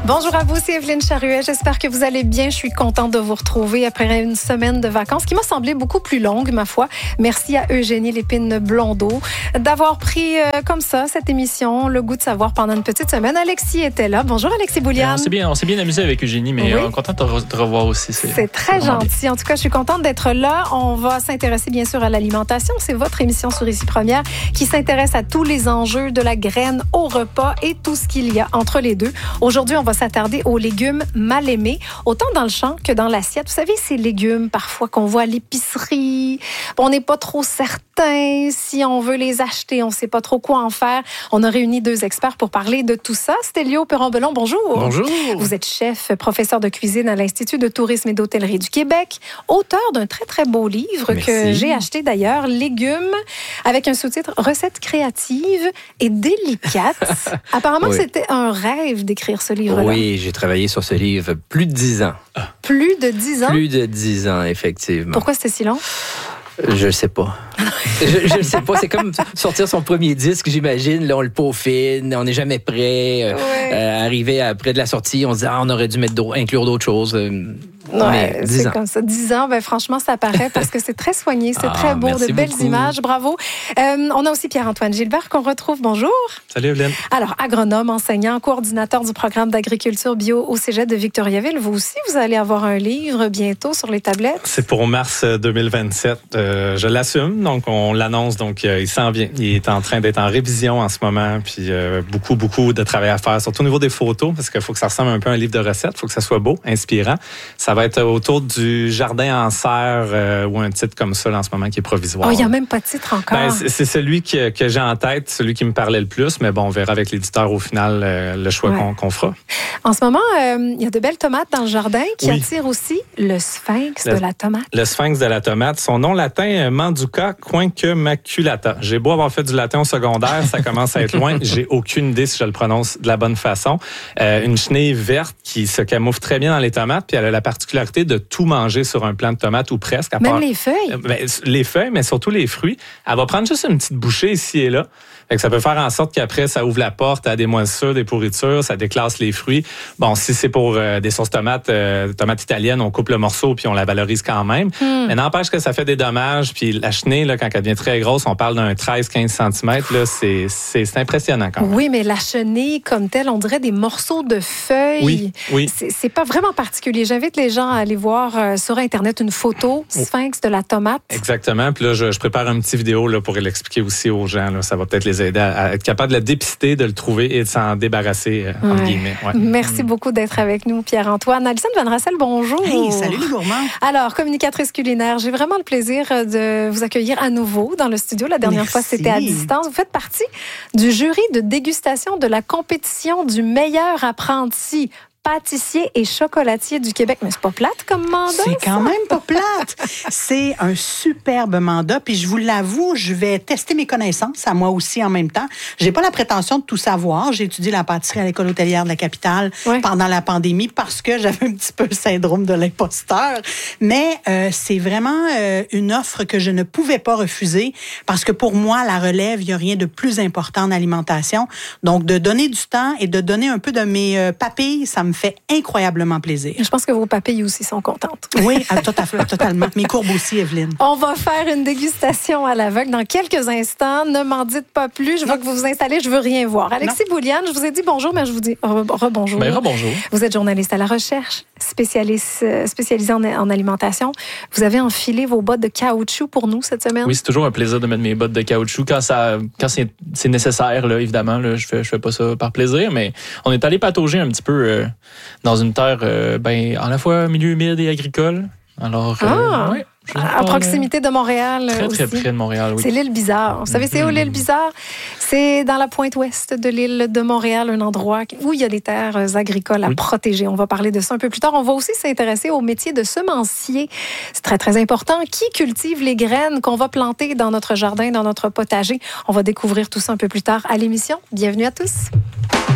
Bonjour à vous, c'est Evelyne Charuet. J'espère que vous allez bien. Je suis contente de vous retrouver après une semaine de vacances qui m'a semblé beaucoup plus longue, ma foi. Merci à Eugénie Lépine-Blondeau d'avoir pris comme ça cette émission, le goût de savoir pendant une petite semaine. Alexis était là. Bonjour Alexis Bouliane. On s'est bien amusé avec Eugénie, mais oui. On est content de te revoir aussi. C'est très gentil. En tout cas, je suis contente d'être là. On va s'intéresser bien sûr à l'alimentation. C'est votre émission sur Ici Première qui s'intéresse à tous les enjeux de la graine au repas et tout ce qu'il y a entre les deux. Aujourd'hui, on va s'attarder aux légumes mal aimés, autant dans le champ que dans l'assiette. Vous savez, ces légumes parfois qu'on voit à l'épicerie, on n'est pas trop certain si on veut les acheter, on ne sait pas trop quoi en faire. On a réuni deux experts pour parler de tout ça. Stélio Perron-Belon, bonjour. Bonjour. Vous êtes chef, professeur de cuisine à l'Institut de tourisme et d'hôtellerie du Québec, auteur d'un très, très beau livre que j'ai acheté d'ailleurs, Légumes, avec un sous-titre « Recettes créatives et délicates ». Apparemment, c'était un rêve d'écrire ce livre-là. Oui, j'ai travaillé sur ce livre plus de 10 ans. Plus de 10 ans? Plus de 10 ans, effectivement. Pourquoi c'était si long? Je sais pas. Je sais pas. C'est comme sortir son premier disque, j'imagine. Là, on le peaufine, on n'est jamais prêt. Arriver après de la sortie, on se dit on aurait dû inclure d'autres choses. Ouais, c'est comme ça. 10 ans, franchement, ça paraît parce que c'est très soigné, c'est très beau, de belles images. Bravo. On a aussi Pierre-Antoine Gilbert qu'on retrouve. Bonjour. Salut, Evelyne. Alors, agronome, enseignant, coordinateur du programme d'agriculture bio au Cégep de Victoriaville. Vous aussi, vous allez avoir un livre bientôt sur les tablettes. C'est pour mars 2027. Je l'assume, donc on l'annonce. Donc, il s'en vient. Il est en train d'être en révision en ce moment. Puis, beaucoup de travail à faire, surtout au niveau des photos, parce qu'il faut que ça ressemble un peu à un livre de recettes. Il faut que ça soit beau, inspirant. Ça va être autour du jardin en serre ou un titre comme ça là, en ce moment qui est provisoire. Il n'y a même pas de titre encore. C'est celui que j'ai en tête, celui qui me parlait le plus, mais bon, on verra avec l'éditeur au final le choix qu'on fera. En ce moment, il y a de belles tomates dans le jardin qui attirent aussi le sphinx de la tomate. Le sphinx de la tomate. Son nom latin, Manduca quinquemaculata. J'ai beau avoir fait du latin au secondaire, ça commence à être loin. J'ai aucune idée si je le prononce de la bonne façon. Une chenille verte qui se camoufle très bien dans les tomates, puis elle a la particularité de tout manger sur un plant de tomates ou presque. Même les feuilles? Les feuilles, mais surtout les fruits. Elle va prendre juste une petite bouchée ici et là. Fait que ça peut faire en sorte qu'après, ça ouvre la porte à des moisissures, des pourritures, ça déclasse les fruits. Bon, si c'est pour des sauces tomates italiennes, on coupe le morceau puis on la valorise quand même. Mais n'empêche que ça fait des dommages. Puis la chenille, là, quand elle devient très grosse, on parle d'un 13-15 cm. Là, c'est impressionnant quand même. Oui, mais la chenille comme telle, on dirait des morceaux de feuilles. Oui. C'est pas vraiment particulier. J'invite les gens à aller voir sur Internet une photo sphinx de la tomate. Exactement. Puis là, je prépare une petite vidéo là, pour l'expliquer aussi aux gens. Là. Ça va peut-être les aider à être capable de la dépister, de le trouver et de s'en débarrasser, entre guillemets. Ouais. Merci beaucoup d'être avec nous, Pierre-Antoine. Alison Van Rassel, bonjour. Hey, salut les gourmands. Alors, communicatrice culinaire, j'ai vraiment le plaisir de vous accueillir à nouveau dans le studio. La dernière fois, c'était à distance. Vous faites partie du jury de dégustation de la compétition du meilleur apprenti pâtissier et chocolatier du Québec. Mais c'est pas plate comme mandat, c'est quand même pas plate. C'est un superbe mandat. Puis je vous l'avoue, je vais tester mes connaissances à moi aussi en même temps. J'ai pas la prétention de tout savoir. J'ai étudié la pâtisserie à l'école hôtelière de la capitale pendant la pandémie parce que j'avais un petit peu le syndrome de l'imposteur. Mais c'est vraiment une offre que je ne pouvais pas refuser parce que pour moi, la relève, il y a rien de plus important en alimentation. Donc, de donner du temps et de donner un peu de mes papilles, ça me fait incroyablement plaisir. Je pense que vos papilles aussi sont contentes. Oui, totalement. Mes courbes aussi, Evelyne. On va faire une dégustation à l'aveugle dans quelques instants. Ne m'en dites pas plus. Je vois que vous vous installez, je veux rien voir. Alexis Bouliane, je vous ai dit bonjour, mais je vous dis rebonjour. Rebonjour. Vous êtes journaliste à la recherche, spécialisé en alimentation. Vous avez enfilé vos bottes de caoutchouc pour nous cette semaine? Oui, c'est toujours un plaisir de mettre mes bottes de caoutchouc quand c'est nécessaire, là, évidemment. Là, je fais pas ça par plaisir, mais on est allé patauger un petit peu dans une terre à la fois milieu humide et agricole. Alors, à proximité de Montréal. Très, aussi. très près de Montréal, oui. C'est l'île Bizarre. Vous savez, c'est où l'île Bizarre? C'est dans la pointe ouest de l'île de Montréal, un endroit où il y a des terres agricoles à protéger. On va parler de ça un peu plus tard. On va aussi s'intéresser au métier de semencier. C'est très, très important. Qui cultive les graines qu'on va planter dans notre jardin, dans notre potager? On va découvrir tout ça un peu plus tard à l'émission. Bienvenue à tous.